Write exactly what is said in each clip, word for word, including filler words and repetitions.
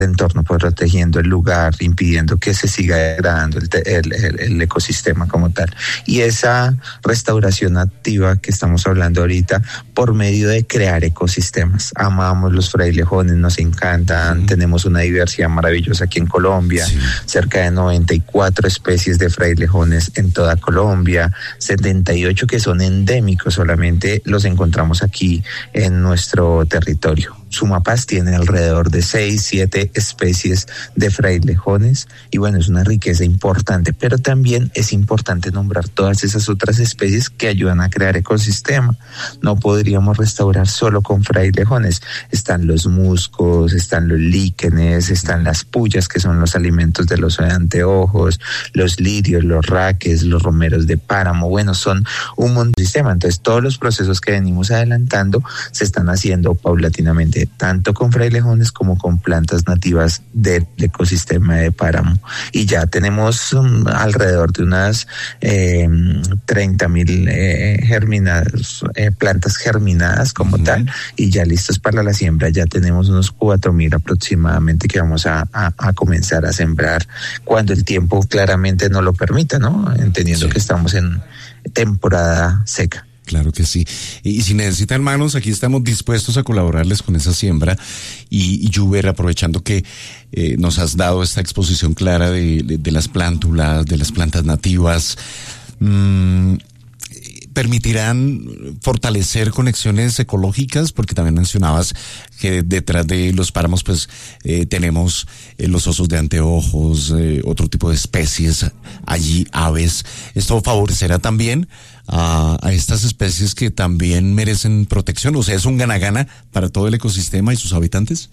entorno, protegiendo el lugar, impidiendo que se siga degradando el, el, el, el ecosistema como tal. Y esa restauración activa que estamos hablando ahorita, por medio de crear ecosistemas. Amamos los frailejones, nos encantan, sí. Tenemos una diversidad maravillosa aquí en Colombia, sí. Cerca de noventa y cuatro especies de frailejones en toda Colombia, setenta y ocho que son endémicos, solamente los encontramos aquí en nuestro territorio. Sumapaz tiene alrededor de seis, siete especies de frailejones y bueno, es una riqueza importante, pero también es importante nombrar todas esas otras especies que ayudan a crear ecosistema. No podríamos restaurar solo con frailejones. Están los muscos, están los líquenes, están las puyas, que son los alimentos del oso de anteojos, los lirios, los raques, los romeros de páramo. Bueno, son un montón de sistemas. Entonces, todos los procesos que venimos adelantando se están haciendo paulatinamente, tanto con frailejones como con plantas nativas del ecosistema de páramo. Y ya tenemos um, alrededor de unas eh, treinta mil eh, germinadas, eh, plantas germinadas como uh-huh. tal, y ya listos para la siembra. Ya tenemos unos cuatro mil aproximadamente que vamos a, a, a comenzar a sembrar cuando el tiempo claramente no lo permita, ¿no? Entendiendo sí. que estamos en temporada seca. Claro que sí. Y si necesitan manos, aquí estamos dispuestos a colaborarles con esa siembra. Y, y Juber, aprovechando que eh, nos has dado esta exposición clara de, de, de las plántulas, de las plantas nativas, mmm, ¿permitirán fortalecer conexiones ecológicas? Porque también mencionabas que detrás de los páramos pues eh, tenemos eh, los osos de anteojos, eh, otro tipo de especies, allí aves. ¿Esto favorecerá también a, a estas especies que también merecen protección? O sea, ¿es un gana-gana para todo el ecosistema y sus habitantes?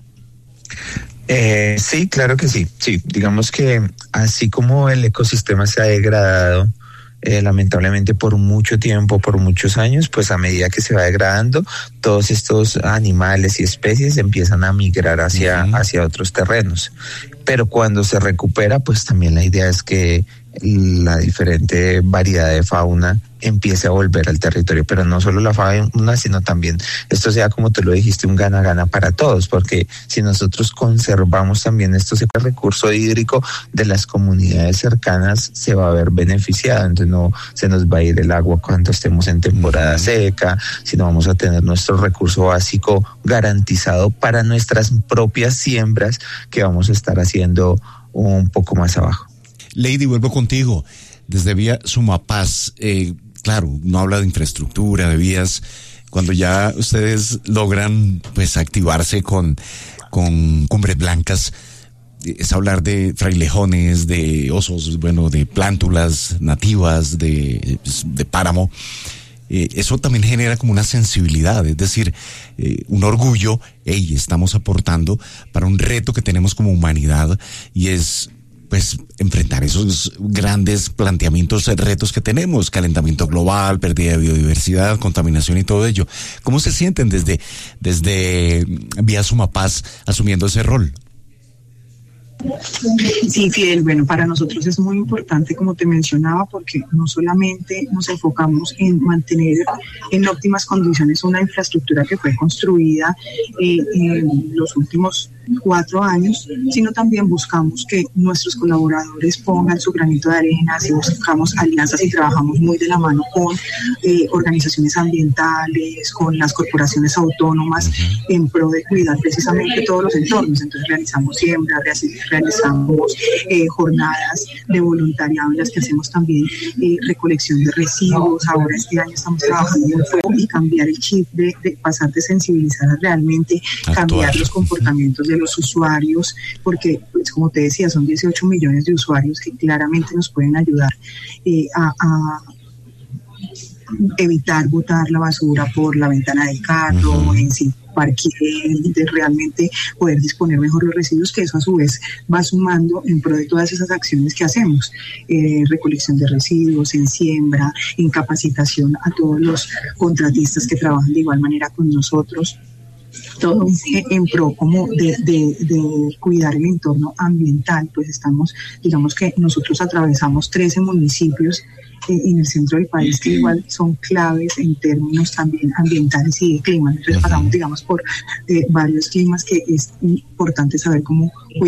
Eh, sí, claro que sí. Sí, digamos que así como el ecosistema se ha degradado Eh, lamentablemente por mucho tiempo, por muchos años, pues a medida que se va degradando, todos estos animales y especies empiezan a migrar hacia, uh-huh. hacia otros terrenos. Pero cuando se recupera, pues también la idea es que la diferente variedad de fauna empiece a volver al territorio, pero no solo la fauna, sino también esto sea, como tú lo dijiste, un gana-gana para todos, porque si nosotros conservamos también estos recurso hídrico de las comunidades cercanas, se va a ver beneficiado. Entonces no se nos va a ir el agua cuando estemos en temporada uh-huh. seca, sino vamos a tener nuestro recurso básico garantizado para nuestras propias siembras que vamos a estar haciendo un poco más abajo. Lady, vuelvo contigo. Desde Vía Sumapaz, eh, claro, no habla de infraestructura, de vías. Cuando ya ustedes logran pues activarse con, con Cumbres Blancas, es hablar de frailejones, de osos, bueno, de plántulas nativas, de, de páramo. Eh, eso también genera como una sensibilidad, es decir, eh, un orgullo. Hey, estamos aportando para un reto que tenemos como humanidad, y es pues enfrentar esos grandes planteamientos, retos que tenemos: calentamiento global, pérdida de biodiversidad, contaminación y todo ello. ¿Cómo se sienten desde, desde Vía Sumapaz asumiendo ese rol? Sí, Fidel, bueno, para nosotros es muy importante, como te mencionaba, porque no solamente nos enfocamos en mantener en óptimas condiciones una infraestructura que fue construida eh, en los últimos cuatro años, sino también buscamos que nuestros colaboradores pongan su granito de arena, y buscamos alianzas y trabajamos muy de la mano con eh, organizaciones ambientales, con las corporaciones autónomas, uh-huh. en pro de cuidar precisamente todos los entornos. Entonces realizamos siembra, realizamos eh, jornadas de voluntariado en las que hacemos también eh, recolección de residuos. Ahora este año estamos trabajando en fuego y cambiar el chip de, de pasar de sensibilizar a realmente Actuar. cambiar los comportamientos de los usuarios, porque pues como te decía, son dieciocho millones de usuarios que claramente nos pueden ayudar eh, a, a evitar botar la basura por la ventana del carro, uh-huh. en sí parque, de realmente poder disponer mejor los residuos, que eso a su vez va sumando en pro de todas esas acciones que hacemos, eh, recolección de residuos, en siembra, en capacitación a todos los contratistas que trabajan de igual manera con nosotros. todo en pro como de, de, de cuidar el entorno ambiental. Pues estamos, digamos que nosotros atravesamos trece municipios eh, en el centro del país que igual son claves en términos también ambientales y de clima. Entonces pasamos, digamos, por eh, varios climas que es importante saber cómo cuidar.